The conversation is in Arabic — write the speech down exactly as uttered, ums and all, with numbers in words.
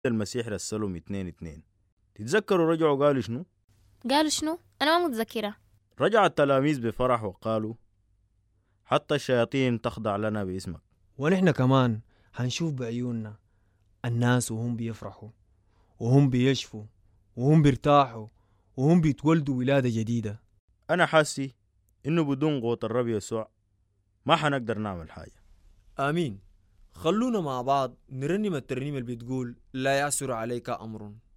المسيح رسلهم اتنين اتنين. تتذكروا رجعوا قالوا شنو؟ قالوا شنو؟ أنا ما متذكرة. رجع التلاميذ بفرح وقالوا حتى الشياطين تخضع لنا باسمك. ونحن كمان هنشوف بعيوننا الناس وهم بيفرحوا وهم بيشفوا وهم بيرتاحوا وهم بيتولدوا ولادة جديدة. أنا حاسي إنه بدون قوة الرب يسوع ما حنقدر نعمل حاجة. آمين. خلونا مع بعض نرنم الترنيمة اللي بتقول لا يعسر عليك أمر.